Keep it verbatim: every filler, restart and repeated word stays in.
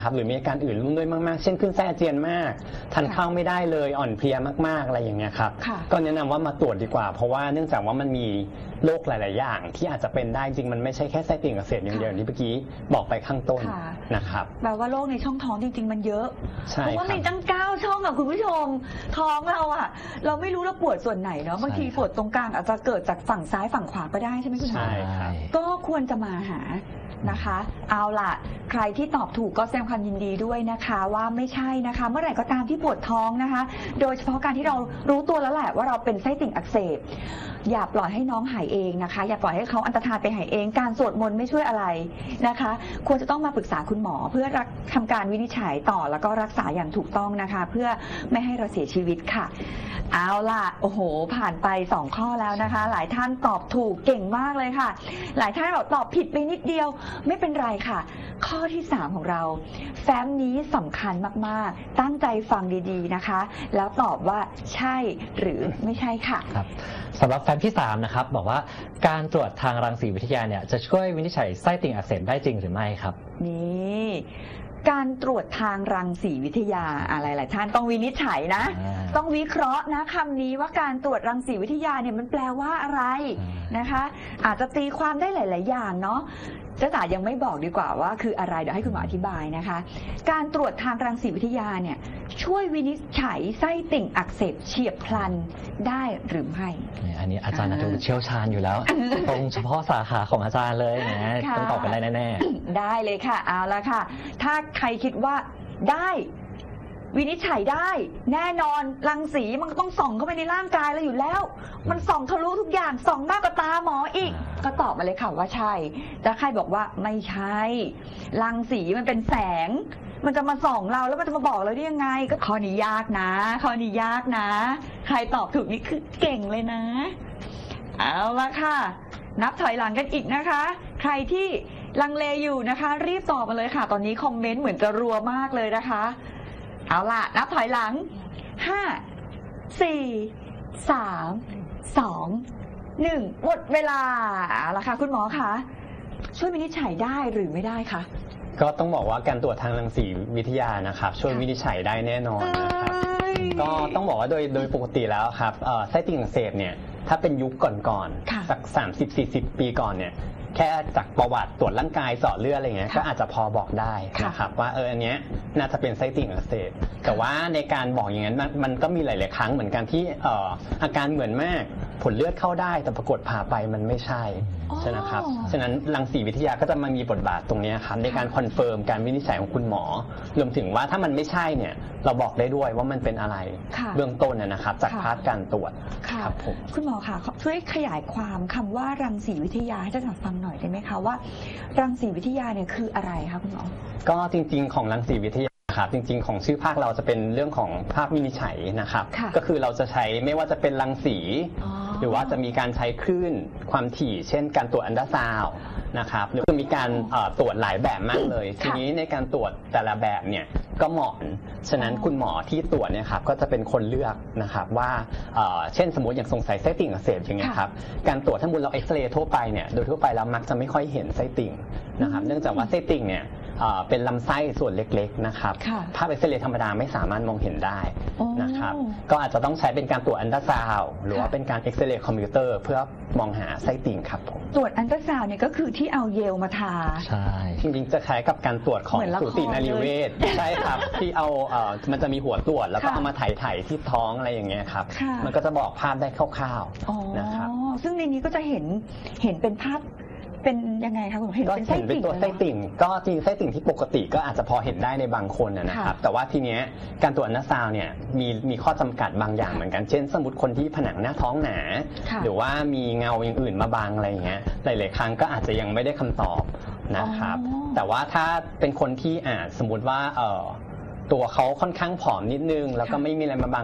ครับหรือมีอาการอื่นร่วมด้วยมากๆเช่นขึ้นไส้อาเจียนมากทานข้าวไม่ได้เลยอ่อนเพลียมากๆอะไรอย่างเงี้ยครับก็แนะนำว่ามาตรวจดีกว่าเพราะว่าเนื่องจากว่ามันมีโรคหลายๆอย่างที่อาจจะเป็นได้จริงมันไม่ใช่แค่ไส้ติ่งอักเสบอย่างเดียวที่เมื่อกี้บอกไปข้างต้นนะครับแปลว่าโรคในช่องท้องจริงๆมันเยอะเพราะว่ามีตั้งเก้าช่องอะคุณผู้ชมท้องเราอะเราไม่รู้เราปวดส่วนไหนเนาะบางทีปวดตรงกลางอาจจะเกิดจากฝั่งซ้ายฝั่งขวาก็ได้ใช่ไหมคุณหมอก็ควรจะมาหานะคะเอาล่ะใครที่ตอบถูกก็แสดงความยินดีด้วยนะคะว่าไม่ใช่นะคะเมื่อไหร่ก็ตามที่ปวดท้องนะคะโดยเฉพาะการที่เรารู้ตัวแล้วแหละว่าเราเป็นไส้ติ่งอักเสบอย่าปล่อยให้น้องหายเองนะคะอย่าปล่อยให้เขาอันตรธานไปหายเองการสวดมนต์ไม่ช่วยอะไรนะคะควรจะต้องมาปรึกษาคุณหมอเพื่อทำการวินิจฉัยต่อแล้วก็รักษาอย่างถูกต้องนะคะเพื่อไม่ให้เราเสียชีวิตค่ะเอาล่ะโอ้โหผ่านไปสองข้อแล้วนะคะหลายท่านตอบถูกเก่งมากเลยค่ะหลายท่านบอกตอบผิดไปนิดเดียวไม่เป็นไรค่ะข้อที่สามของเราแฟ้มนี้สำคัญมากๆตั้งใจฟังดีๆนะคะแล้วตอบว่าใช่หรือไม่ใช่ค่ะครับสำหรับแฟ้มที่สามนะครับบอกว่าการตรวจทางรังสีวิทยาเนี่ยจะช่วยวินิจฉัยไส้ติ่งอักเสบได้จริงหรือไม่ครับนี่การตรวจทางรังสีวิทยาอะไรหลายท่านต้องวินิจฉัยนะต้องวิเคราะห์นะคำนี้ว่าการตรวจรังสีวิทยาเนี่ยมันแปลว่าอะไรนะคะอาจจะตีความได้หลายๆอย่างเนาะเจ้าจ๋ายังไม่บอกดีกว่าว่าคืออะไรเดี๋ยวให้คุณหมออธิบายนะคะการตรวจทางรังสีวิทยาเนี่ยช่วยวินิจฉัยไส้ติ่งอักเสบเฉียบพลันได้หรือไม่อันนี้อาจารย์อาจจะเชี่ยวชาญอยู่แล้วตรงเฉพาะสาขาของอาจารย์เลยนะต้องตอบกันได้แน่ๆได้เลยค่ะเอาละค่ะถ้าใครคิดว่าได้วินิจฉัยได้แน่นอนรังสีมันก็ต้องส่องเข้าไปในร่างกายเราอยู่แล้วมันส่องทะลุทุกอย่างส่องมากกว่าตาหมออีกก็ตอบมาเลยค่ะว่าใช่แต่ใครบอกว่าไม่ใช่รังสีมันเป็นแสงมันจะมาส่องเราแล้วมันจะมาบอกเราได้ยังไงก็ข้อนี้ยากนะข้อนี้ยากนะใครตอบถูกนี่คือเก่งเลยนะเอาละค่ะนับถอยหลังกันอีกนะคะใครที่ลังเลอยู่นะคะรีบตอบมาเลยค่ะตอนนี้คอมเมนต์เหมือนจะรัวมากเลยนะคะเอาล่ะนับถอยหลังห้าสี่สามสองหนึ่งหมดเวลาเอาล่ะค่ะคุณหมอคะช่วยวินิจฉัยได้หรือไม่ได้คะก็ต้องบอกว่าการตรวจทางรังสีวิทยานะครับช่วยวินิจฉัยได้แน่นอนนะครับก็ต้องบอกว่าโดยโดยปกติแล้วครับไส้ติ่งอักเสบเนี่ยถ้าเป็นยุคก่อนๆสักสามสิบสี่สิบปีก่อนเนี่ยแค่จากประวัติตรวจร่างกายเจาะเลือดอะไรเงี้ยก็อาจจะพอบอกได้นะครับว่าเอออันเนี้ยน่าจะเป็นไส้ติ่งอักเสบแต่ว่าในการบอกอย่างนั้นมันก็มีหลายๆครั้งเหมือนกันที่เอ่ออาการเหมือนมากผลเลือดเข้าได้แต่ปรากฏผ่าไปมันไม่ใช่ใช่ไหมครับฉะนั้นรังสีวิทยาก็จะมามีบทบาทตรงนี้ครับในการคอนเฟิร์มการวินิจฉัยของคุณหมอรวมถึงว่าถ้ามันไม่ใช่เนี่ยเราบอกได้ด้วยว่ามันเป็นอะไรเบื้องต้นนะครับจากภาพการตรวจครับผมคุณหมอคะช่วยขยายความคำว่ารังสีวิทยาให้ท่านฟังหน่อยได้ไหมคะว่ารังสีวิทยาเนี่ยคืออะไรคะคุณหมอก็จริงๆของรังสีวิทยาครับจริงๆของชื่อภาคเราจะเป็นเรื่องของภาควินิจฉัยนะครับก็คือเราจะใช้ไม่ว่าจะเป็นรังสีหรือว่าจะมีการใช้คลื่นความถี่เช่นการตรวจอัลตราซาวด์นะครับหรือมีการตรวจหลายแบบมากเลยทีนี้ในการตรวจแต่ละแบบเนี่ยก็เหมาะฉะนั้นคุณหมอที่ตรวจเนี่ยครับก็จะเป็นคนเลือกนะครับว่าเช่นสมมติอย่างสงสัยไส้ติ่งอักเสบอย่างเงี้ยครับการตรวจถ้ามูลเราเอ็กซเรย์ทั่วไปเนี่ยโดยทั่วไปแล้วมักจะไม่ค่อยเห็นไส้ติ่งนะครับเนื่องจากว่าไส้ติ่งเนี่ยเป็นลำไส้ส่วนเล็กๆนะครับภาพเอ็กซเรย์ธรรมดาไม่สามารถมองเห็นได้นะครับก็อาจจะต้องใช้เป็นการตรวจอัลตราซาวด์หรือว่าเป็นการเอ็กซเรย์คอมพิวเตอร์เพื่อมองหาไส้ติ่งครับผมตรวจอัลตราซาวด์เนี่ยก็คือที่เอาเยลมาทาใช่จริงๆจะคล้ายกับการตรวจของสูตินรีเวชใช่ครับที่เอามันจะมีหัวตรวจแล้วก็เอามาถ่ายๆที่ท้องอะไรอย่างเงี้ยครับมันก็จะบอกภาพได้คร่าวๆนะครับซึ่งในนี้ก็จะเห็นเห็นเป็นภาพเป็นยังไงคะคุณหมอเห็นเป็นไส้ติ่งตัวไส้ติ่งก็จริงไส้ติ่งที่ปกติก็อาจจะพอเห็นได้ในบางคนนะครับแต่ว่าทีเนี้ยการตรวจอัลตราซาวด์เนี่ยมีมีข้อจำกัดบางอย่างเหมือนกันเช่นสมมติคนที่ผนังหน้าท้องหนาหรือว่ามีเงาอย่างอื่นมาบังอะไรอย่างเงี้ยหลายๆครั้งก็อาจจะยังไม่ได้คำตอบนะครับแต่ว่าถ้าเป็นคนที่อาจสมมติว่าเออตัวเขาค่อนข้างผอมนิดนึงแล้วก็ไม่มีอะไรมาบัง